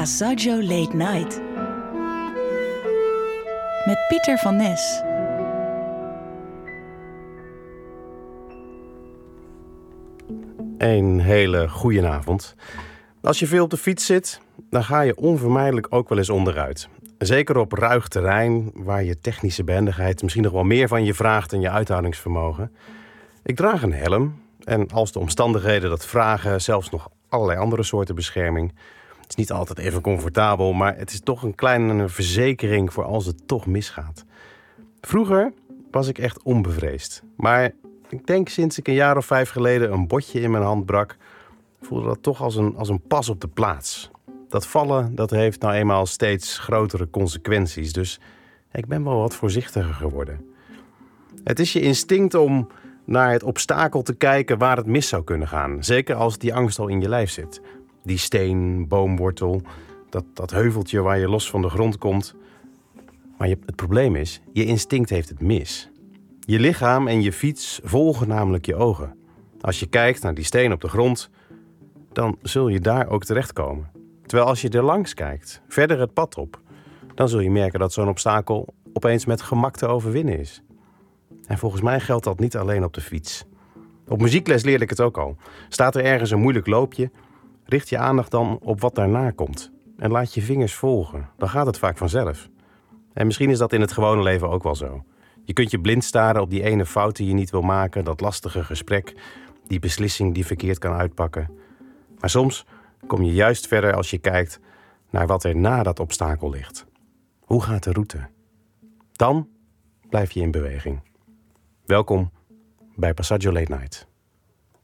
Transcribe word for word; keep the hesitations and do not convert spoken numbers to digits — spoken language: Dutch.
Passaggio Late Night. Met Pieter van Nes. Een hele goeie avond. Als je veel op de fiets zit, dan ga je onvermijdelijk ook wel eens onderuit. Zeker op ruig terrein, waar je technische behendigheid misschien nog wel meer van je vraagt dan je uithoudingsvermogen. Ik draag een helm en als de omstandigheden dat vragen, zelfs nog allerlei andere soorten bescherming. Het is niet altijd even comfortabel, maar het is toch een kleine verzekering voor als het toch misgaat. Vroeger was ik echt onbevreesd, maar ik denk sinds ik een jaar of vijf geleden een botje in mijn hand brak, voelde dat toch als een, als een pas op de plaats. Dat vallen, dat heeft nou eenmaal steeds grotere consequenties, dus ik ben wel wat voorzichtiger geworden. Het is je instinct om naar het obstakel te kijken waar het mis zou kunnen gaan. Zeker als die angst al in je lijf zit. Die steen, boomwortel, dat, dat heuveltje waar je los van de grond komt. Maar je, het probleem is, je instinct heeft het mis. Je lichaam en je fiets volgen namelijk je ogen. Als je kijkt naar die steen op de grond, dan zul je daar ook terechtkomen. Terwijl als je er langs kijkt, verder het pad op, dan zul je merken dat zo'n obstakel opeens met gemak te overwinnen is. En volgens mij geldt dat niet alleen op de fiets. Op muziekles leerde ik het ook al. Staat er ergens een moeilijk loopje, richt je aandacht dan op wat daarna komt. En laat je vingers volgen. Dan gaat het vaak vanzelf. En misschien is dat in het gewone leven ook wel zo. Je kunt je blind staren op die ene fout die je niet wil maken, dat lastige gesprek, die beslissing die verkeerd kan uitpakken. Maar soms kom je juist verder als je kijkt naar wat er na dat obstakel ligt. Hoe gaat de route? Dan blijf je in beweging. Welkom bij Passaggio Late Night.